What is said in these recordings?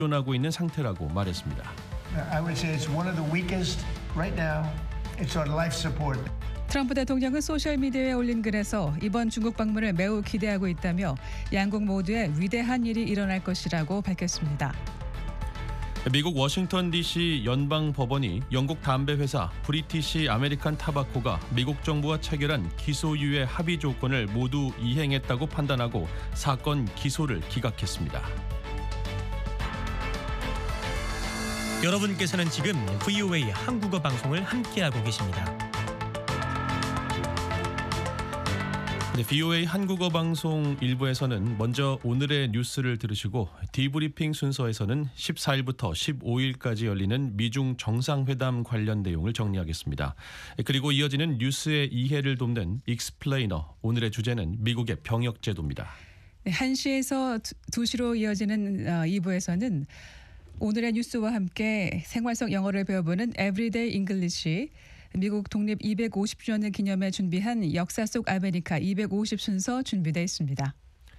의존하고 있는 상태라고 말했습니다. I would say it's one of the weakest right now. It's on life support. 트럼프 대통령은 소셜미디어에 올린 글에서 이번 중국 방문을 매우 기대하고 있다며 양국 모두에 위대한 일이 일어날 것이라고 밝혔습니다. 미국 워싱턴 DC 연방법원이 영국 담배 회사 브리티시 아메리칸 타바코가 미국 정부와 체결한 기소유예 합의 조건을 모두 이행했다고 판단하고 사건 기소를 기각했습니다. 여러분께서는 지금 VOA 한국어 방송을 함께하고 계십니다. VOA 한국어 방송 1부에서는 먼저 오늘의 뉴스를 들으시고 디브리핑 순서에서는 14일부터 15일까지 열리는 미중 정상회담 관련 내용을 정리하겠습니다. 그리고 이어지는 뉴스의 이해를 돕는 익스플레이너, 오늘의 주제는 미국의 병역제도입니다. 네, 1시에서 2시로 이어지는 2부에서는 오늘의 뉴스와 함께 생활성 영어를 배워보는 Everyday English, 미국 독립 250주년을 기념해 준비한 역사 속 아메리카 250 순서 준비되어 있습니다.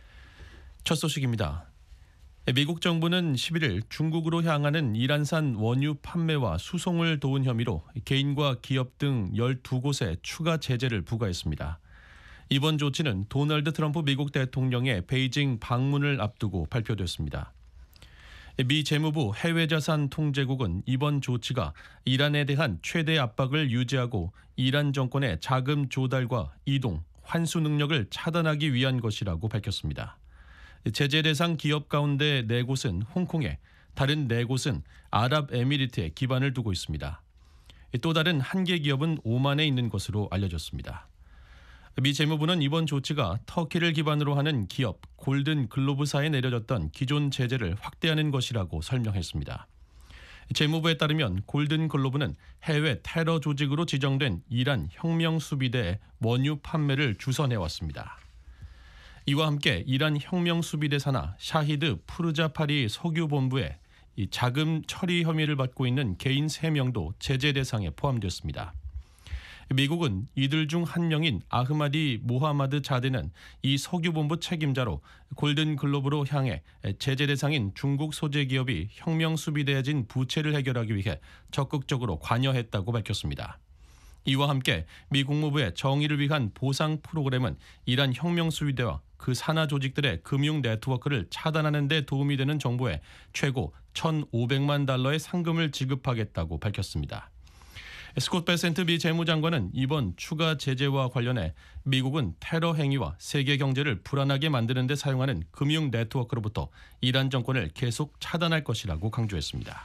첫 소식입니다. 미국 정부는 11일 중국으로 향하는 이란산 원유 판매와 수송을 도운 혐의로 개인과 기업 등 12곳에 추가 제재를 부과했습니다. 이번 조치는 도널드 트럼프 미국 대통령의 베이징 방문을 앞두고 발표됐습니다. 미 재무부 해외자산 통제국은 이번 조치가 이란에 대한 최대 압박을 유지하고 이란 정권의 자금 조달과 이동, 환수 능력을 차단하기 위한 것이라고 밝혔습니다. 제재 대상 기업 가운데 4곳은 홍콩에, 다른 4곳은 아랍에미리트에 기반을 두고 있습니다. 또 다른 한 개 기업은 오만에 있는 것으로 알려졌습니다. 미 재무부는 이번 조치가 터키를 기반으로 하는 기업 골든 글로브사에 내려졌던 기존 제재를 확대하는 것이라고 설명했습니다. 재무부에 따르면 골든 글로브는 해외 테러 조직으로 지정된 이란 혁명수비대의 원유 판매를 주선해왔습니다. 이와 함께 이란 혁명수비대 산하 샤히드 푸르자파리 석유본부에 자금 처리 혐의를 받고 있는 개인 3명도 제재 대상에 포함됐습니다. 미국은 이들 중 한 명인 아흐마디 모하마드 자데는 이 석유본부 책임자로 골든 글로브로 향해 제재 대상인 중국 소재 기업이 혁명 수비대에 진 부채를 해결하기 위해 적극적으로 관여했다고 밝혔습니다. 이와 함께 미 국무부의 정의를 위한 보상 프로그램은 이란 혁명 수비대와 그 산하 조직들의 금융 네트워크를 차단하는 데 도움이 되는 정보에 최고 1,500만 달러의 상금을 지급하겠다고 밝혔습니다. 스콧 베센트 미 재무장관은 이번 추가 제재와 관련해 미국은 테러 행위와 세계 경제를 불안하게 만드는 데 사용하는 금융 네트워크로부터 이란 정권을 계속 차단할 것이라고 강조했습니다.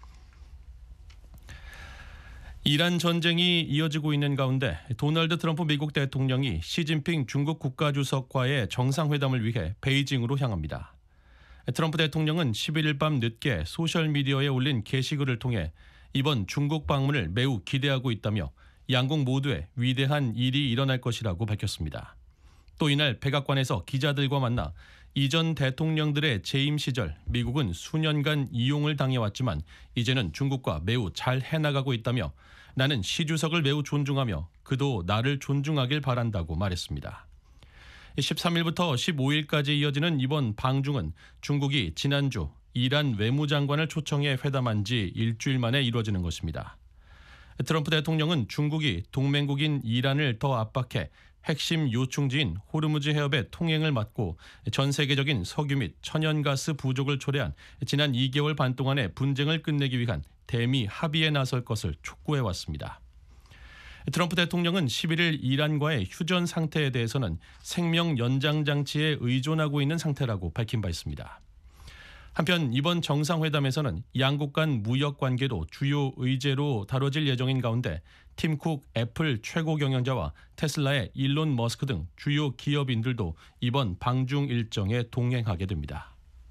이란 전쟁이 이어지고 있는 가운데 도널드 트럼프 미국 대통령이 시진핑 중국 국가주석과의 정상회담을 위해 베이징으로 향합니다. 트럼프 대통령은 11일 밤 늦게 소셜미디어에 올린 게시글을 통해 이번 중국 방문을 매우 기대하고 있다며 양국 모두에 위대한 일이 일어날 것이라고 밝혔습니다. 또 이날 백악관에서 기자들과 만나 이전 대통령들의 재임 시절 미국은 수년간 이용을 당해왔지만 이제는 중국과 매우 잘 해나가고 있다며 나는 시 주석을 매우 존중하며 그도 나를 존중하길 바란다고 말했습니다. 13일부터 15일까지 이어지는 이번 방중은 중국이 지난주 이란 외무장관을 초청해 회담한 지 일주일 만에 이루어지는 것입니다. 트럼프 대통령은 중국이 동맹국인 이란을 더 압박해 핵심 요충지인 호르무즈 해협의 통행을 막고 전 세계적인 석유 및 천연가스 부족을 초래한 지난 2개월 반 동안의 분쟁을 끝내기 위한 대미 합의에 나설 것을 촉구해왔습니다. 트럼프 대통령은 11일 이란과의 휴전 상태에 대해서는 생명 연장 장치에 의존하고 있는 상태라고 밝힌 바 있습니다. 한편 이번 정상회담에서는 양국 간 무역 관계도 주요 의제로 다뤄질 예정인 가운데 팀쿡 애플 최고 경영자와 테슬라의 일론 머스크 등 주요 기업인들도 이번 방중 일정에 동행하게 됩니다.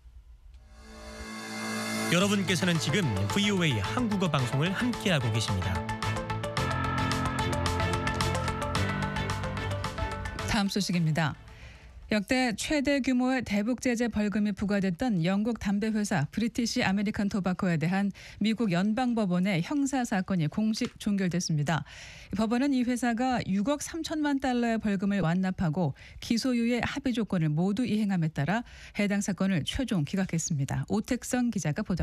여러분께서는 지금 VOA 한국어 방송을 함께하고 계십니다. 다음 소식입니다. 역대 최대 규모의 대북 제재 벌금이 부과됐던 영국 담배 회사 브리티시 아메리칸 토바코에 대한 미국 연방법원의 형사 사건이 공식 종결됐습니다. 법원은 이 회사가 6억 3천만 달러의 벌금을 완납하고 기소유예 합의 조건을 모두 이행함에 따라 해당 사건을 최종 기각했습니다. 오택성 기자가 보도합니다.